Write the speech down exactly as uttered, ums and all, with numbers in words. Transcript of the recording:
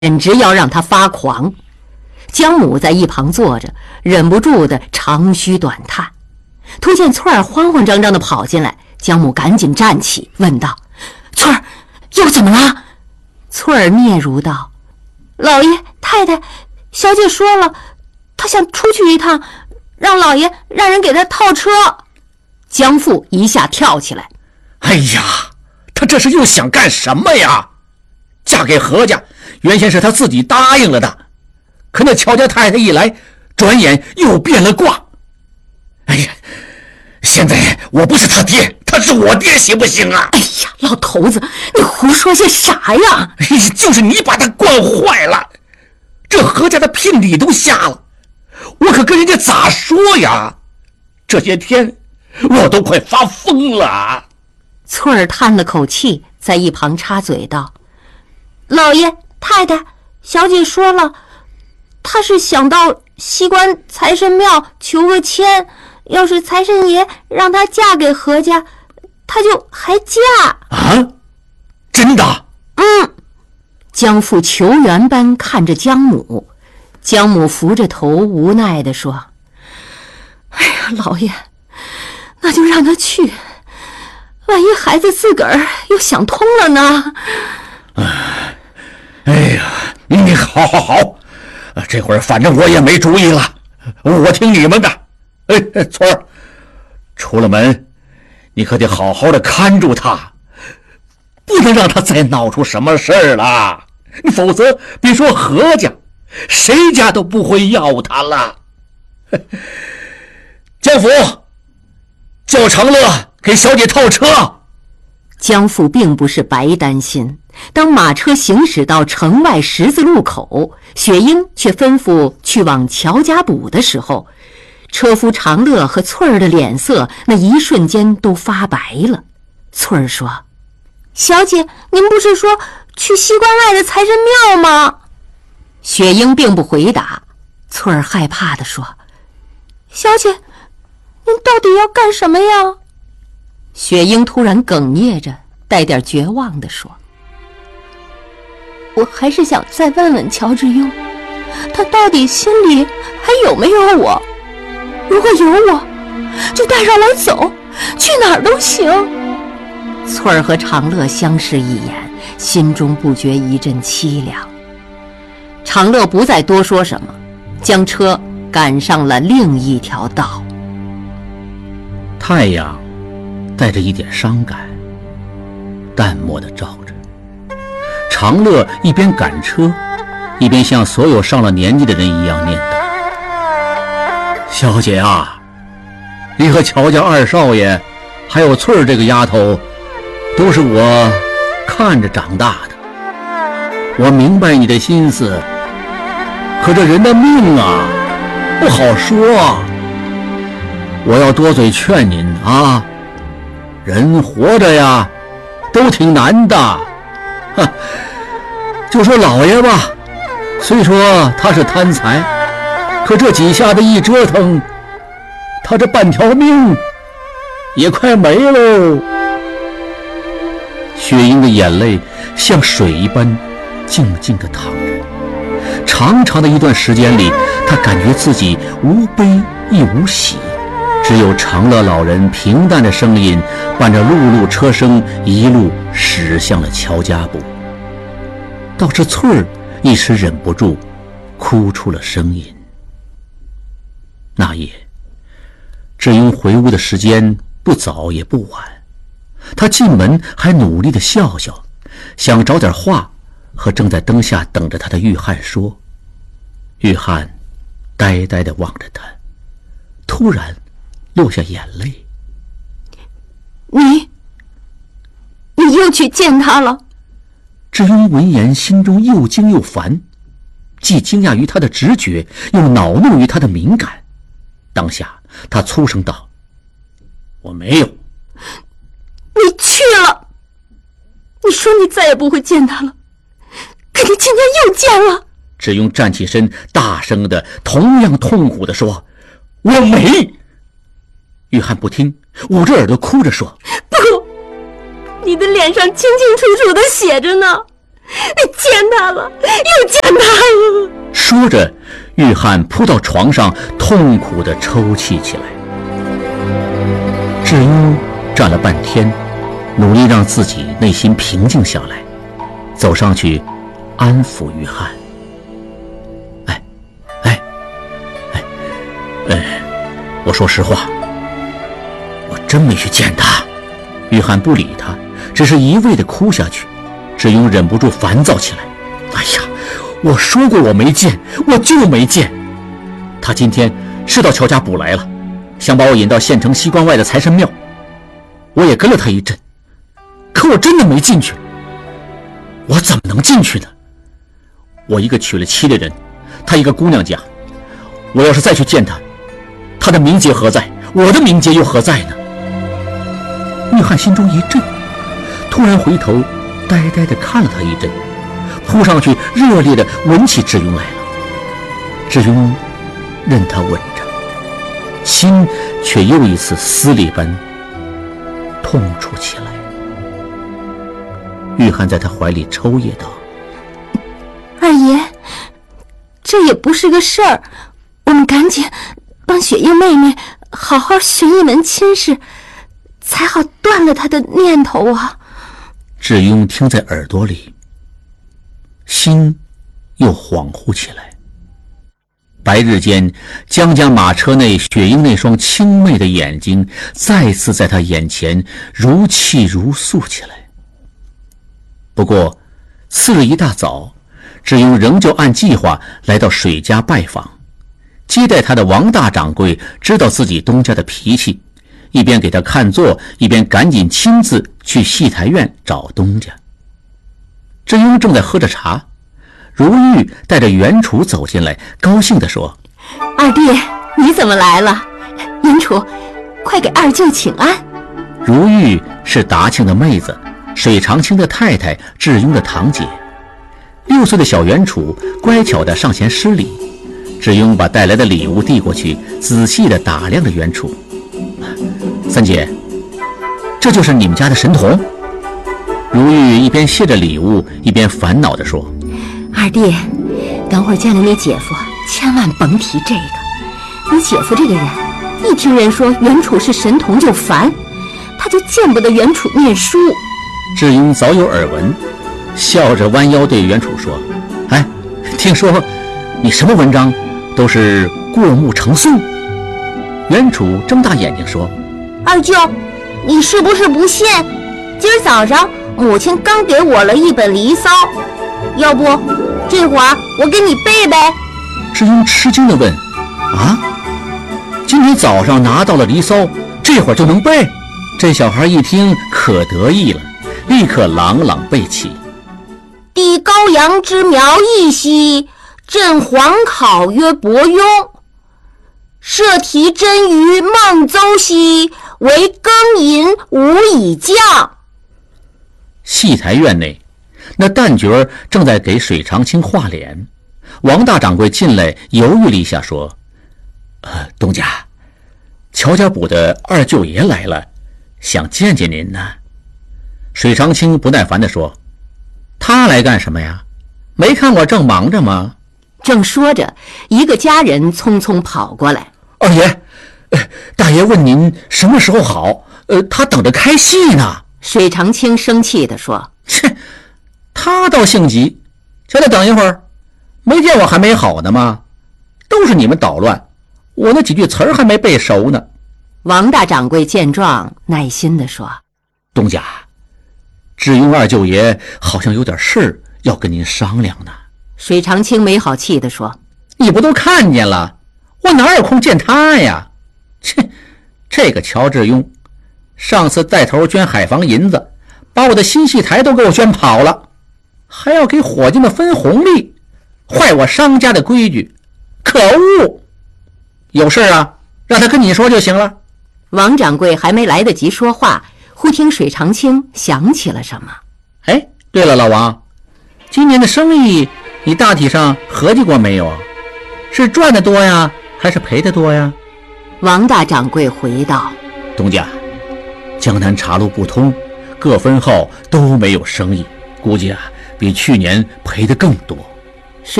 简直要让他发狂。姜母在一旁坐着，忍不住的长吁短叹。突见翠儿慌慌张张的跑进来，姜母赶紧站起，问道：“翠儿，又怎么了？”翠儿嗫嚅道：“ 老爷太太，小姐说了，她想出去一趟，让老爷让人给她套车。” 姜父一下跳起来：“ 哎呀，她这是又想干什么呀？嫁给何家，原先是她自己答应了的，可那乔家太太一来，转眼又变了卦。哎呀，现在我不是他爹，他是我爹，行不行啊？”“ 哎呀，老头子，你胡说些啥呀？”“ 就是你把他惯坏了，这何家的聘礼都下了，我可跟人家咋说呀？这些天我都快发疯了。” 翠儿叹了口气，在一旁插嘴道：“ 老爷太太，小姐说了，她是想到西关财神庙求个签，要是财神爷让她嫁给何家，她就还嫁。”“ 啊，真的？”“ 嗯。” 姜父求援般看着姜母，姜母扶着头无奈地说：“ 哎呀，老爷，那就让他去，万一孩子自个儿又想通了呢？”“ 哎，哎呀，你好好好，这会儿反正我也没主意了，我听你们的。哎，翠儿，出了门你可得好好的看住他，不能让他再闹出什么事儿了，否则别说何家，谁家都不会要他了。姜父，叫长乐给小姐套车。” 姜父并不是白担心，当马车行驶到城外十字路口，雪英却吩咐去往乔家堡的时候，车夫长乐和翠儿的脸色那一瞬间都发白了。翠儿说：“ 小姐，您不是说去西关外的财神庙吗？” 雪英并不回答。翠儿害怕地说：“ 小姐，您到底要干什么呀？” 雪英突然哽咽着，带点绝望地说：“ 我还是想再问问乔致庸，他到底心里还有没有我？如果有我，就带上我走，去哪儿都行。” 翠儿和长乐相视一眼，心中不觉一阵凄凉。长乐不再多说什么，将车赶上了另一条道。 太阳带着一点伤感，淡漠地照着。长乐一边赶车，一边像所有上了年纪的人一样念叨：“小姐啊，你和乔家二少爷，还有翠儿这个丫头，都是我看着长大的。我明白你的心思，可这人的命啊，不好说啊。我要多嘴劝您啊，人活着呀，都挺难的。哼，就说老爷吧，虽说他是贪财，可这几下子一折腾，他这半条命也快没喽。”雪英的眼泪像水一般静静地淌着。长长的一段时间里，他感觉自己无悲亦无喜，只有长乐老人平淡的声音伴着辘辘车声一路驶向了乔家堡。倒是翠儿一时忍不住哭出了声音。那夜致庸回屋的时间不早也不晚，他进门还努力地笑笑，想找点话和正在灯下等着他的玉翰说。玉翰呆呆地望着他，突然落下眼泪。 你你又去见他了？ 致庸闻言心中又惊又烦，既惊讶于他的直觉，又恼怒于他的敏感。当下他粗声道：“我没有。”“ 你去了，你说你再也不会见他了，可你今天又见了。” 致庸站起身，大声的同样痛苦地说：“我没。”玉翰不听，捂着耳朵哭着说：“ 不，你的脸上清清楚楚的写着呢， 见他了，又见他了。 说着，玉翰扑到床上，痛苦地抽泣起来。智庸站了半天，努力让自己内心平静下来，走上去安抚玉翰。哎，哎，哎，哎，我说实话，我真没去见他。玉翰不理他，只是一味地哭下去。智庸忍不住烦躁起来。哎呀，我说过我没见，我就没见。他今天是到乔家堡来了，想把我引到县城西关外的财神庙，我也跟了他一阵，可我真的没进去。我怎么能进去呢？我一个娶了妻的人，他一个姑娘家，我要是再去见他，他的名节何在？我的名节又何在呢？玉翰心中一震，突然回头呆呆地看了他一阵，扑上去热烈地吻起智庸来了。智庸任他吻着，心却又一次撕裂般痛楚起来。玉翰在他怀里抽噎道： 二爷，这也不是个事儿，我们赶紧帮雪英妹妹好好寻一门亲事，才好断了她的念头啊。 智庸听在耳朵里，心又恍惚起来。白日间，江家马车内雪英那双清媚的眼睛再次在他眼前如泣如诉起来。不过次日一大早，智庸仍旧按计划来到水家拜访。接待他的王大掌柜知道自己东家的脾气，一边给他看座，一边赶紧亲自去戏台院找东家。智庸正在喝着茶，如玉带着袁楚走进来，高兴地说： 二弟，你怎么来了？袁楚，快给二舅请安。 如玉是达庆的妹子，水长青的太太，智庸的堂姐。六岁的小袁楚乖巧地上前施礼，智庸把带来的礼物递过去，仔细地打量着袁楚。三姐，这就是你们家的神童？如玉一边谢着礼物，一边烦恼地说： 二弟，等会儿见了你姐夫，千万甭提这个。你姐夫这个人，一听人说袁楚是神童就烦，他就见不得袁楚念书。 智庸早有耳闻，笑着弯腰对袁楚说：哎，听说你什么文章都是过目成诵？袁楚睁大眼睛说： 二舅，你是不是不信？今儿早上母亲刚给我了一本《离骚》，要不这会儿我给你背背。 智庸吃惊地问：啊，今天早上拿到了《离骚》，这会儿就能背？这小孩一听可得意了，立刻朗朗背起： 帝高阳之苗裔兮，朕皇考曰伯庸。设题真于孟邹兮，为庚寅无以降。 戏台院内，那旦角正在给水长青画脸。王大掌柜进来犹豫了一下，说：呃，东家，乔家堡的二舅爷来了，想见见您呢。水长青不耐烦地说：他来干什么呀？没看我正忙着吗？ 正说着，一个家人匆匆跑过来。 二爷，呃，大爷问您什么时候好？呃，他等着开戏呢。 水长青生气地说： 切，他倒性急，叫他等一会儿，没见我还没好呢吗？都是你们捣乱，我那几句词儿还没背熟呢。 王大掌柜见状，耐心地说： 东家，智庸二舅爷好像有点事儿要跟您商量呢。 水长青没好气地说： 你不都看见了，我哪有空见他呀？切，这个乔智庸上次带头捐海防银子，把我的新戏台都给我捐跑了，还要给伙计们分红利，坏我商家的规矩，可恶！有事啊，让他跟你说就行了。 王掌柜还没来得及说话，忽听水长青想起了什么。 哎，对了，老王，今年的生意你大体上合计过没有啊？是赚的多呀，还是赔的多呀？ 王大掌柜回道： 东家，江南茶路不通，各分号都没有生意，估计啊比去年赔得更多。